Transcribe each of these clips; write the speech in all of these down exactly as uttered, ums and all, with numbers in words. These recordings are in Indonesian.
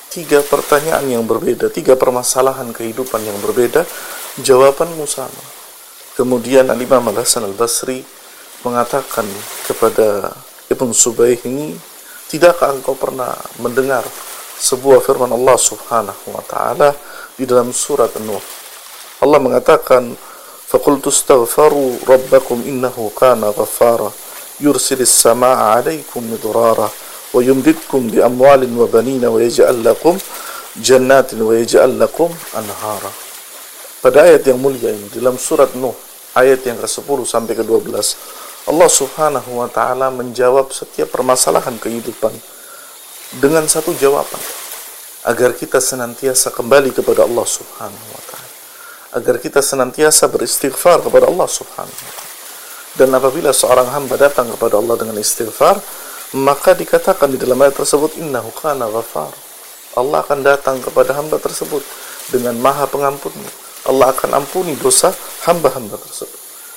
tiga pertanyaan yang berbeda, tiga permasalahan kehidupan yang berbeda, jawabanmu sama. Kemudian Al-Imam Al-Hasan Al-Basri mengatakan kepada Ibn Subayh ini, tidakkah engkau pernah mendengar sebuah firman Allah Subhanahu wa ta'ala di dalam surat An-Nur? Allah mengatakan, فَقُلْتُ اسْتَغْفَرُوا رَبَّكُمْ إِنَّهُ كَانَ غَفَّارًا يُرْسِلِ السَّمَاءَ عَلَيْكُمْ مِدْرَارًا وَيُمْدِدْكُمْ بِأَمْوَالٍ وَبَنِينَ وَيَجْعَلْ لَكُمْ جَنَّاتٍ وَيَجْعَلْ لَكُمْ أَنْهَارًا. Pada ayat yang mulia ini, dalam surat Nuh, ayat yang ke-sepuluh sampai ke-dua belas, Allah Subhanahu wa ta'ala menjawab setiap permasalahan kehidupan dengan satu jawaban, agar kita senantiasa kembali kepada Allah Subhanahu wa ta'ala, agar kita senantiasa beristighfar kepada Allah Subhanahu wa ta'ala. Dan apabila seorang hamba datang kepada Allah dengan istighfar, maka dikatakan di dalam ayat tersebut, innahu kana ghafar, Allah akan datang kepada hamba tersebut dengan maha pengampunnya. Allah akan ampuni dosa hamba-hamba tersebut.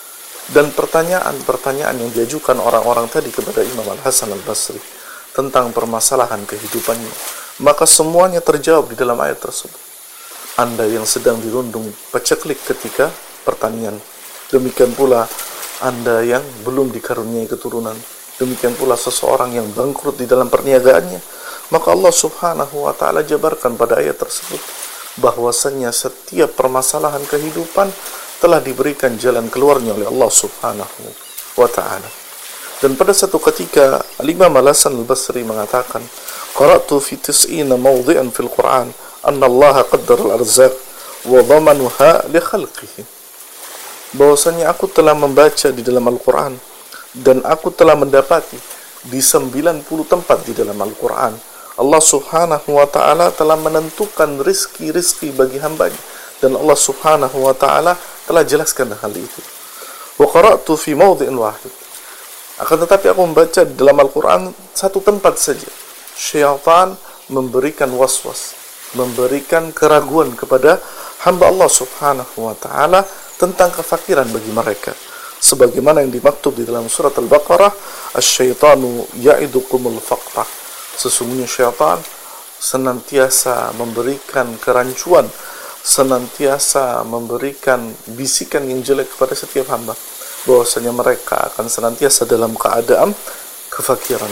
Dan pertanyaan-pertanyaan yang diajukan orang-orang tadi kepada Imam Al-Hasan Al-Basri tentang permasalahan kehidupannya, maka semuanya terjawab di dalam ayat tersebut. Anda yang sedang dirundung paceklik ketika pertanian, demikian pula Anda yang belum dikaruniai keturunan, demikian pula seseorang yang bangkrut di dalam perniagaannya, maka Allah Subhanahu wa ta'ala jabarkan pada ayat tersebut bahwasannya setiap permasalahan kehidupan telah diberikan jalan keluarnya oleh Allah Subhanahu wa ta'ala. Dan pada satu ketika Al-Imam Al-Hasan Al-Basri mengatakan, qara'tu fi tis'ina mawdhi'an fil Qur'an anna Allah qaddara al-arzaq wa dhamanuha li khalqihi. Bahwasanya aku telah membaca di dalam Al-Qur'an dan aku telah mendapati di sembilan puluh tempat di dalam Al-Qur'an Allah Subhanahu wa ta'ala telah menentukan rizki-rizki bagi hambanya, dan Allah Subhanahu wa ta'ala telah jelaskan hal itu. Wa qara'tu fi mawdhi'in wahid. Akan tetapi aku membaca dalam Al-Quran satu tempat saja, syaitan memberikan waswas, memberikan keraguan kepada hamba Allah Subhanahu wa ta'ala tentang kefakiran bagi mereka, sebagaimana yang dimaktub di dalam surat Al-Baqarah, asy-syaitanu ya'idukumul faqra. Sesungguhnya syaitan senantiasa memberikan kerancuan, senantiasa memberikan bisikan yang jelek kepada setiap hamba, bahwasanya mereka akan senantiasa dalam keadaan kefakiran.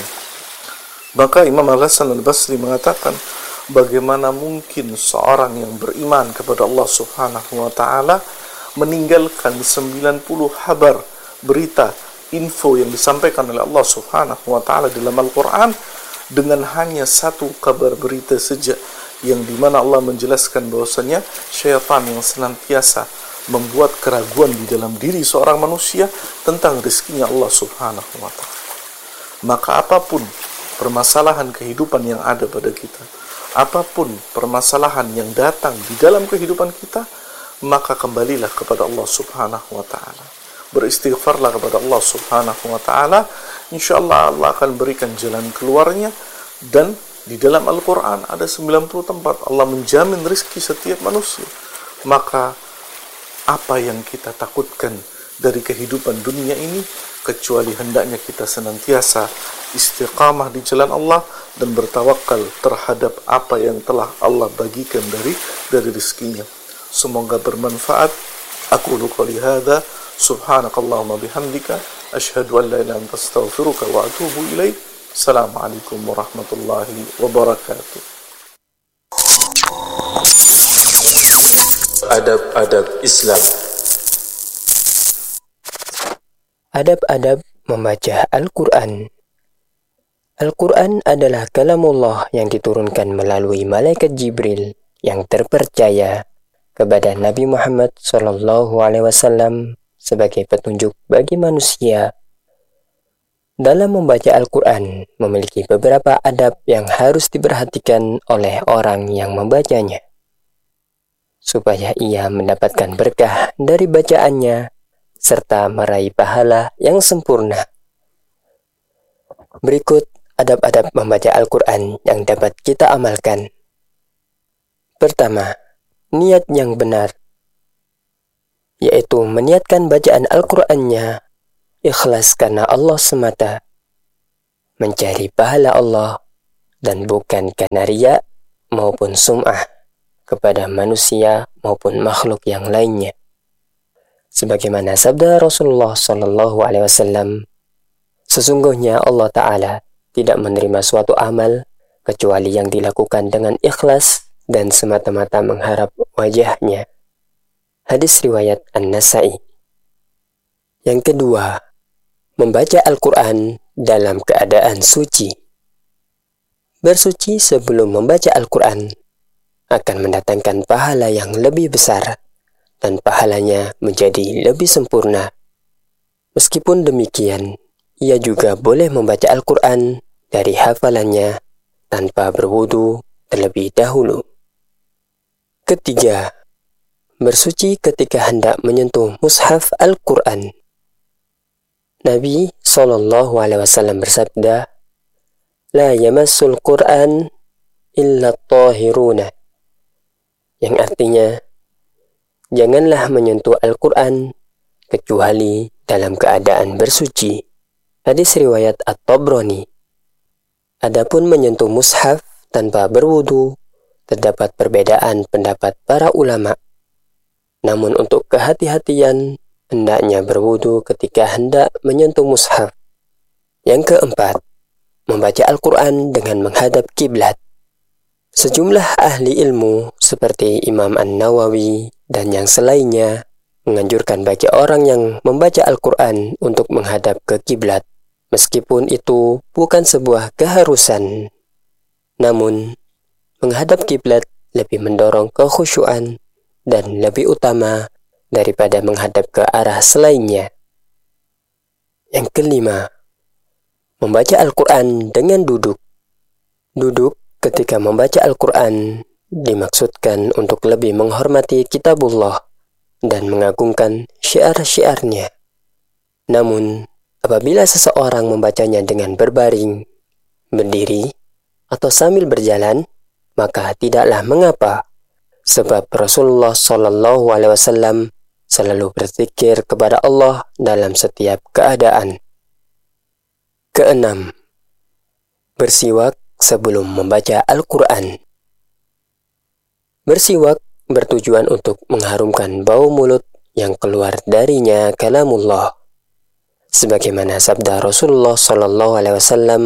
Maka Imam Al-Hasan Al-Basri mengatakan, bagaimana mungkin seorang yang beriman kepada Allah Subhanahu wa ta'ala meninggalkan sembilan puluh kabar, berita, info yang disampaikan oleh Allah Subhanahu wa ta'ala dalam Al-Quran dengan hanya satu kabar berita saja, yang dimana Allah menjelaskan bahwasanya syaitan yang senantiasa membuat keraguan di dalam diri seorang manusia tentang rezekinya Allah Subhanahu wa ta'ala. Maka apapun permasalahan kehidupan yang ada pada kita, apapun permasalahan yang datang di dalam kehidupan kita, maka kembalilah kepada Allah Subhanahu wa ta'ala, beristighfarlah kepada Allah Subhanahu wa ta'ala. InsyaAllah Allah akan berikan jalan keluarnya. Dan di dalam Al-Quran ada sembilan puluh tempat Allah menjamin rizki setiap manusia. Maka apa yang kita takutkan dari kehidupan dunia ini, kecuali hendaknya kita senantiasa istiqamah di jalan Allah dan bertawakal terhadap apa yang telah Allah bagikan dari dari rizkinya. Semoga bermanfaat. Aku qouli hadza, subhanakallahumma bihamdika, asyhadu an la ilaha illa anta, astaghfiruka wa atubu ilaik. Assalamualaikum warahmatullahi wabarakatuh. Adab-adab Islam. Adab-adab membaca Al-Quran. Al-Quran adalah kalamullah yang diturunkan melalui malaikat Jibril yang terpercaya kepada Nabi Muhammad shallallahu alaihi wasallam sebagai petunjuk bagi manusia. Dalam membaca Al-Quran memiliki beberapa adab yang harus diperhatikan oleh orang yang membacanya, supaya ia mendapatkan berkah dari bacaannya serta meraih pahala yang sempurna. Berikut adab-adab membaca Al-Quran yang dapat kita amalkan. Pertama, niat yang benar, yaitu meniatkan bacaan Al-Qurannya ikhlas karena Allah semata, mencari pahala Allah dan bukan karena riya maupun sum'ah kepada manusia maupun makhluk yang lainnya. Sebagaimana sabda Rasulullah Shallallahu Alaihi Wasallam, sesungguhnya Allah Ta'ala tidak menerima suatu amal kecuali yang dilakukan dengan ikhlas dan semata-mata mengharap wajahnya. Hadis riwayat An-Nasa'i. Yang kedua, membaca Al-Quran dalam keadaan suci. Bersuci sebelum membaca Al-Quran akan mendatangkan pahala yang lebih besar dan pahalanya menjadi lebih sempurna. Meskipun demikian, ia juga boleh membaca Al-Quran dari hafalannya tanpa berwudu terlebih dahulu. Ketiga, bersuci ketika hendak menyentuh mushaf Al-Quran. Nabi Shallallahu Alaihi Wasallam bersabda, "La yamassul Quran illa at-tahiruna," yang artinya, janganlah menyentuh Al-Quran kecuali dalam keadaan bersuci. Hadis riwayat At-Tabrani. Adapun menyentuh mushaf tanpa berwudu, terdapat perbedaan pendapat para ulama. Namun untuk kehati-hatian, hendaknya berwudu ketika hendak menyentuh mushaf. Yang keempat, membaca Al-Quran dengan menghadap kiblat. Sejumlah ahli ilmu seperti Imam An-Nawawi dan yang selainnya menganjurkan bagi orang yang membaca Al-Quran untuk menghadap ke kiblat, meskipun itu bukan sebuah keharusan. Namun, menghadap kiblat lebih mendorong kekhusyuan dan lebih utama daripada menghadap ke arah selainnya. Yang kelima, membaca Al-Quran dengan duduk. Duduk ketika membaca Al-Quran dimaksudkan untuk lebih menghormati kitabullah dan mengagungkan syiar-syiarnya. Namun, apabila seseorang membacanya dengan berbaring, berdiri, atau sambil berjalan, maka tidaklah mengapa, sebab Rasulullah Shallallahu Alaihi Wasallam selalu berzikir kepada Allah dalam setiap keadaan. Keenam, bersiwak sebelum membaca Al-Quran. Bersiwak bertujuan untuk mengharumkan bau mulut yang keluar darinya kalamullah. Sebagaimana sabda Rasulullah Shallallahu Alaihi Wasallam,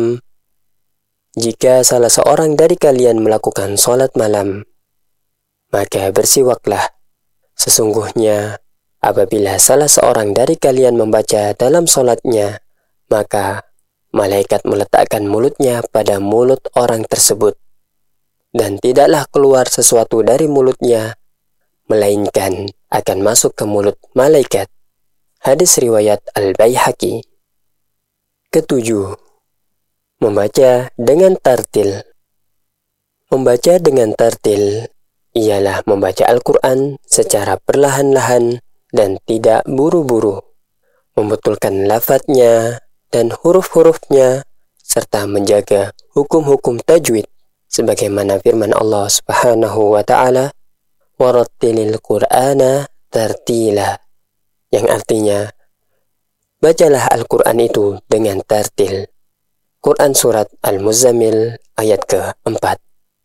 jika salah seorang dari kalian melakukan sholat malam, maka bersiwaklah. Sesungguhnya apabila salah seorang dari kalian membaca dalam sholatnya, maka malaikat meletakkan mulutnya pada mulut orang tersebut, dan tidaklah keluar sesuatu dari mulutnya, melainkan akan masuk ke mulut malaikat. Hadis riwayat Al-Baihaqi. Ketujuh, membaca dengan tartil. Membaca dengan tartil ialah membaca Al-Quran secara perlahan-lahan dan tidak buru-buru, membetulkan lafadznya dan huruf-hurufnya, serta menjaga hukum-hukum tajwid, sebagaimana firman Allah Subhanahu wa Ta'ala, "Warattilil Qur'ana tartila," yang artinya, bacalah Al-Quran itu dengan tartil. Quran Surat Al-Muzammil ayat keempat.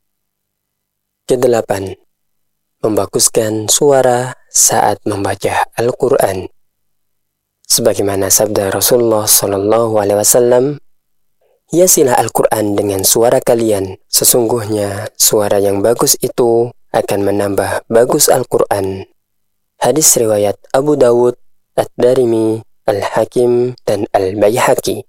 Kedelapan, membaguskan suara saat membaca Al-Quran. Sebagaimana sabda Rasulullah Shallallahu Alaihi Wasallam, hiasilah Al-Quran dengan suara kalian. Sesungguhnya suara yang bagus itu akan menambah bagus Al-Quran. Hadis riwayat Abu Dawud, Ad-Darimi, Al-Hakim, dan Al-Baihaqi.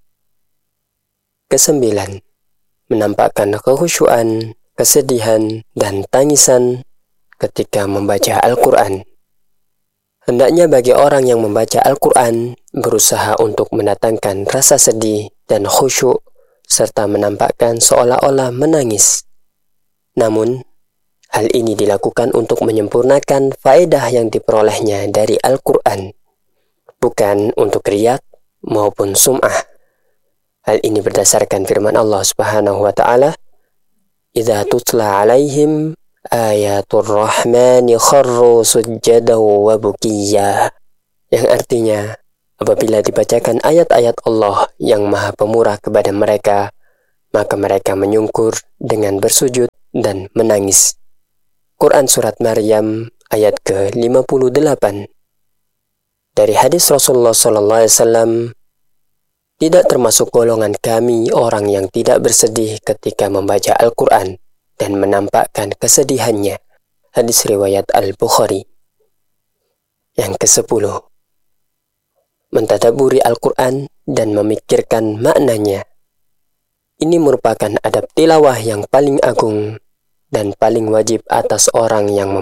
Kesembilan, menampakkan kekhusyuan, kesedihan, dan tangisan ketika membaca Al-Quran. Hendaknya bagi orang yang membaca Al-Quran berusaha untuk mendatangkan rasa sedih dan khusyuk, serta menampakkan seolah-olah menangis. Namun, hal ini dilakukan untuk menyempurnakan faedah yang diperolehnya dari Al-Quran, bukan untuk riyak maupun sum'ah. Hal ini berdasarkan firman Allah Subhanahu wa Ta'ala, "Idza tutla 'alaihim ayatul rahmani kharru sujjadan wa bukiyya," yang artinya, apabila dibacakan ayat-ayat Allah yang Maha Pemurah kepada mereka, maka mereka menyungkur dengan bersujud dan menangis. Quran Surat Maryam ayat ke lima puluh delapan. Dari hadis Rasulullah shallallahu alaihi wasallam, tidak termasuk golongan kami orang yang tidak bersedih ketika membaca Al-Quran dan menampakkan kesedihannya. Hadis riwayat Al-Bukhari. Yang kesepuluh, mentadaburi Al-Quran dan memikirkan maknanya. Ini merupakan adab tilawah yang paling agung dan paling wajib atas orang yang